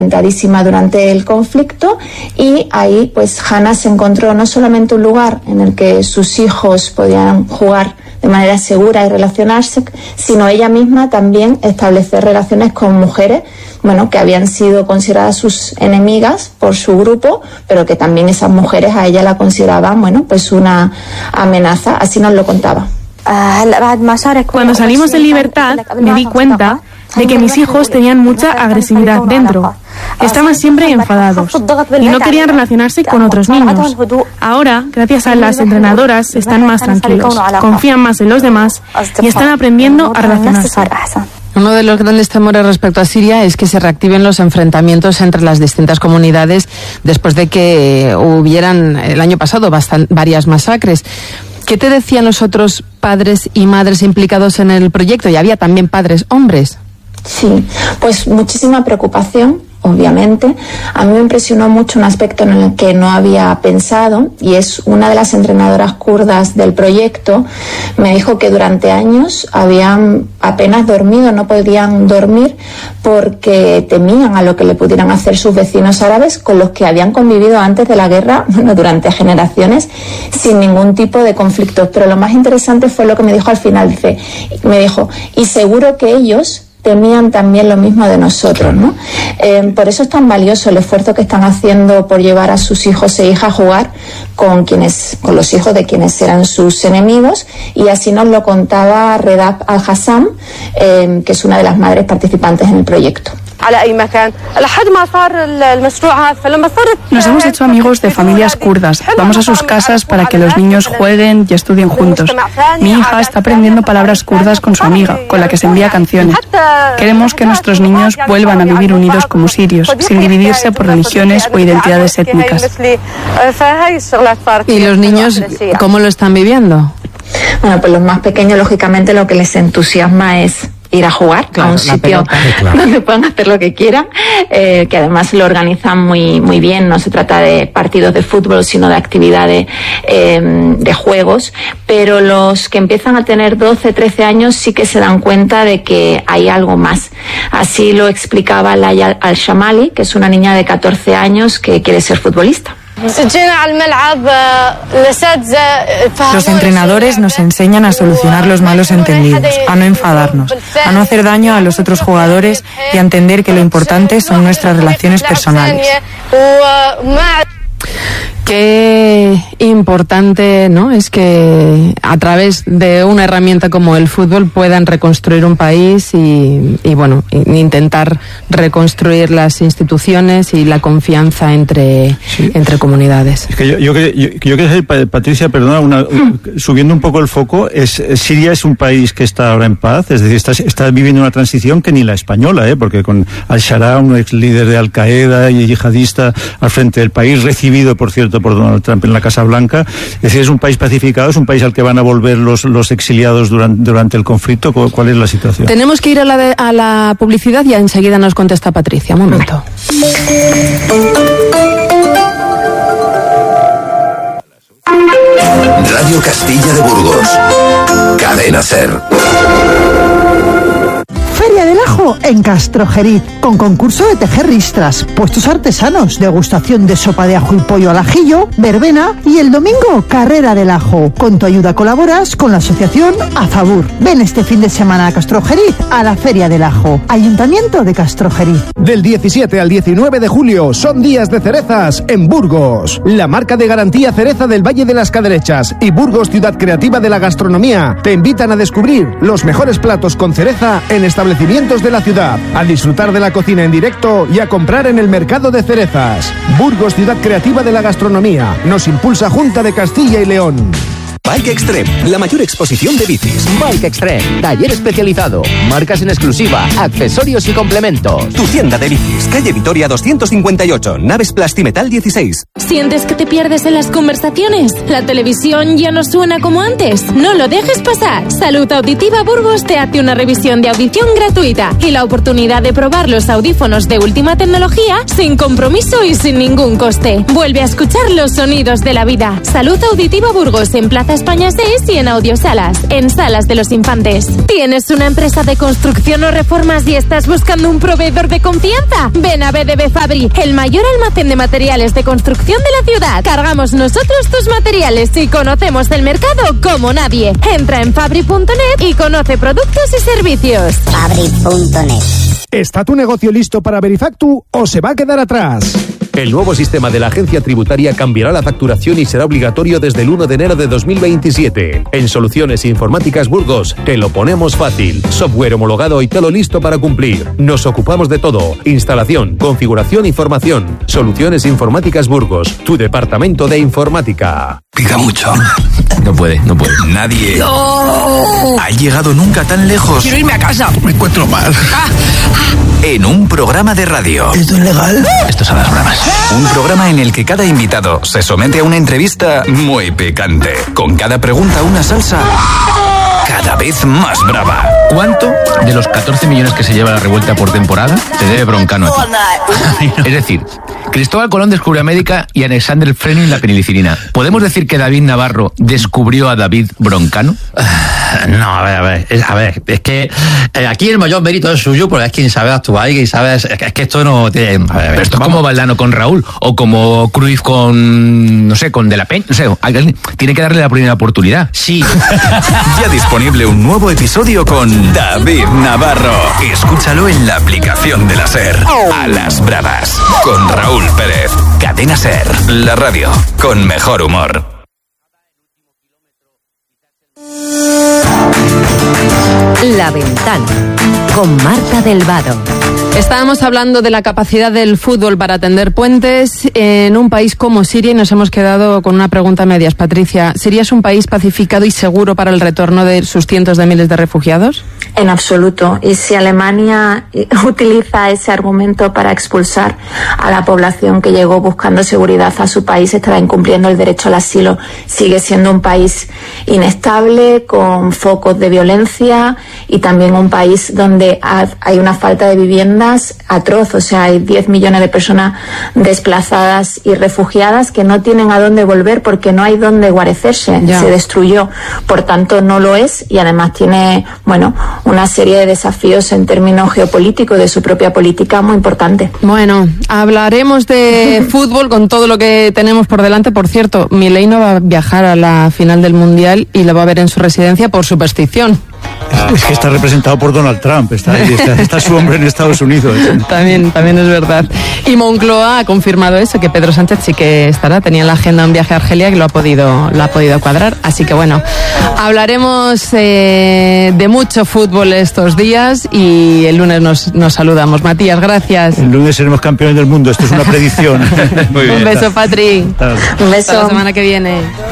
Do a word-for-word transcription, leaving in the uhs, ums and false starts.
Orientadísima durante el conflicto, y ahí pues Hannah se encontró no solamente un lugar en el que sus hijos podían jugar de manera segura y relacionarse, sino ella misma también establecer relaciones con mujeres, bueno, que habían sido consideradas sus enemigas por su grupo, pero que también esas mujeres a ella la consideraban, bueno, pues una amenaza. Así nos lo contaba. Cuando salimos en libertad me di cuenta de que mis hijos tenían mucha agresividad dentro. Estaban siempre enfadados y no querían relacionarse con otros niños. Ahora, gracias a las entrenadoras, están más tranquilos, confían más en los demás y están aprendiendo a relacionarse. Uno de los grandes temores respecto a Siria es que se reactiven los enfrentamientos entre las distintas comunidades después de que hubieran el año pasado bastan, varias masacres. ¿Qué te decían los otros padres y madres implicados en el proyecto? Y había también padres hombres. Sí, pues muchísima preocupación, obviamente. A mí me impresionó mucho un aspecto en el que no había pensado, y es una de las entrenadoras kurdas del proyecto me dijo que durante años habían apenas dormido, no podían dormir porque temían a lo que le pudieran hacer sus vecinos árabes con los que habían convivido antes de la guerra, bueno, durante generaciones, sin ningún tipo de conflictos. Pero lo más interesante fue lo que me dijo al final, dice, me dijo, y seguro que ellos temían también lo mismo de nosotros, ¿no? Eh, por eso es tan valioso el esfuerzo que están haciendo por llevar a sus hijos e hijas a jugar con quienes, con los hijos de quienes eran sus enemigos, y así nos lo contaba Redab Al-Hassam, eh, que es una de las madres participantes en el proyecto. Nos hemos hecho amigos de familias kurdas. Vamos a sus casas para que los niños jueguen y estudien juntos. Mi hija está aprendiendo palabras kurdas con su amiga, con la que se envía canciones. Queremos que nuestros niños vuelvan a vivir unidos como sirios, sin dividirse por religiones o identidades étnicas. ¿Y los niños cómo lo están viviendo? Bueno, pues los más pequeños, lógicamente, lo que les entusiasma es ir a jugar, claro, a un sitio claro. donde puedan hacer lo que quieran, eh, que además lo organizan muy muy bien. No se trata de partidos de fútbol, sino de actividades eh, de juegos, pero los que empiezan a tener doce, trece años sí que se dan cuenta de que hay algo más. Así lo explicaba Laya Al-Shamali, que es una niña de catorce años que quiere ser futbolista. Los entrenadores nos enseñan a solucionar los malos entendidos, a no enfadarnos, a no hacer daño a los otros jugadores y a entender que lo importante son nuestras relaciones personales. Qué importante, ¿no? Es que a través de una herramienta como el fútbol puedan reconstruir un país y, y bueno, intentar reconstruir las instituciones y la confianza entre, sí. entre comunidades. Es que yo, yo, yo, yo quería decir, Patricia, perdona, una, subiendo un poco el foco, es, Siria es un país que está ahora en paz, es decir, está, está viviendo una transición que ni la española, ¿eh? Porque con Al-Sharaa, un ex líder de Al-Qaeda y yihadista al frente del país, recibido, por cierto, por Donald Trump en la Casa Blanca. Es decir, es un país pacificado, es un país al que van a volver los, los exiliados durante, durante el conflicto. ¿Cuál es la situación? Tenemos que ir a la, de, a la publicidad y enseguida nos contesta Patricia. Un momento. Radio Castilla de Burgos. Cadena Ser. Feria del Ajo en Castrojeriz, con concurso de tejer ristras, puestos artesanos, degustación de sopa de ajo y pollo al ajillo, verbena y el domingo carrera del ajo. Con tu ayuda colaboras con la asociación Azabur. Ven este fin de semana a Castrojeriz a la Feria del Ajo. Ayuntamiento de Castrojeriz. Del diecisiete al diecinueve de julio son días de cerezas en Burgos. La marca de garantía Cereza del Valle de las Caderechas y Burgos Ciudad Creativa de la Gastronomía te invitan a descubrir los mejores platos con cereza en establecimientos de la ciudad, a disfrutar de la cocina en directo y a comprar en el mercado de cerezas. Burgos Ciudad Creativa de la Gastronomía. Nos impulsa Junta de Castilla y León. Bike Extreme, la mayor exposición de bicis. Bike Extreme, taller especializado, marcas en exclusiva, accesorios y complementos. Tu tienda de bicis, calle Vitoria doscientos cincuenta y ocho, naves Plastimetal dieciséis. ¿Sientes que te pierdes en las conversaciones? ¿La televisión ya no suena como antes? No lo dejes pasar. Salud Auditiva Burgos te hace una revisión de audición gratuita y la oportunidad de probar los audífonos de última tecnología sin compromiso y sin ningún coste. Vuelve a escuchar los sonidos de la vida. Salud Auditiva Burgos en Plaza España seis y en Audiosalas, en Salas de los Infantes. ¿Tienes una empresa de construcción o reformas y estás buscando un proveedor de confianza? Ven a B D B Fabri, el mayor almacén de materiales de construcción de la ciudad. Cargamos nosotros tus materiales y conocemos el mercado como nadie. Entra en fabri punto net y conoce productos y servicios. fabri punto net. ¿Está tu negocio listo para Verifactu o se va a quedar atrás? El nuevo sistema de la agencia tributaria cambiará la facturación y será obligatorio desde el uno de enero de dos mil veintisiete. En Soluciones Informáticas Burgos te lo ponemos fácil. Software homologado y todo listo para cumplir. Nos ocupamos de todo. Instalación, configuración y formación. Soluciones Informáticas Burgos, tu departamento de informática. Pica mucho. No puede, no puede. Nadie no. ha llegado nunca tan lejos. Quiero irme a casa. Me encuentro mal. Ah, ah. En un programa de radio. ¿Esto es legal? Esto son las bromas. Un programa en el que cada invitado se somete a una entrevista muy picante. Con cada pregunta una salsa cada vez más brava. ¿Cuánto de los catorce millones que se lleva la revuelta por temporada te debe Broncano a ti? Es decir, Cristóbal Colón descubrió América y Alexander Fleming la penicilina. ¿Podemos decir que David Navarro descubrió a David Broncano? No, a ver, a ver, es, a ver, es que eh, aquí el mayor mérito es suyo, porque es quien sabe actuar y sabe, es, es que esto no tiene... A ver, a ver, pero esto es como Valdano con Raúl, o como Cruyff con, no sé, con De la Peña, no sé, alguien tiene que darle la primera oportunidad. Sí. Ya disponible un nuevo episodio con David Navarro. Escúchalo en la aplicación de la SER. A las bravas, con Raúl Pérez. Cadena SER, la radio con mejor humor. La Ventana, con Marta del Vado. Estábamos hablando de la capacidad del fútbol para tender puentes en un país como Siria y nos hemos quedado con una pregunta a medias. Patricia, ¿Siria es un país pacificado y seguro para el retorno de sus cientos de miles de refugiados? En absoluto. Y si Alemania utiliza ese argumento para expulsar a la población que llegó buscando seguridad a su país, estará incumpliendo el derecho al asilo. Sigue siendo un país inestable, con focos de violencia y también un país donde hay una falta de viviendas atroz. O sea, hay diez millones de personas desplazadas y refugiadas que no tienen a dónde volver porque no hay dónde guarecerse. Ya. Se destruyó. Por tanto, no lo es y además tiene, bueno, una serie de desafíos en términos geopolíticos de su propia política muy importante. Bueno, hablaremos de fútbol con todo lo que tenemos por delante. Por cierto, Milei no va a viajar a la final del Mundial y lo va a ver en su residencia por superstición. Es que está representado por Donald Trump, está, está, está su hombre en Estados Unidos. También, también es verdad. Y Moncloa ha confirmado eso, que Pedro Sánchez sí que estará, tenía en la agenda un viaje a Argelia que lo ha podido, lo ha podido cuadrar. Así que bueno, hablaremos eh, de mucho fútbol estos días y el lunes nos, nos saludamos. Matías, gracias. El lunes seremos campeones del mundo, esto es una predicción. Muy bien. Un beso, Patri. Hasta, un beso. Hasta la semana que viene.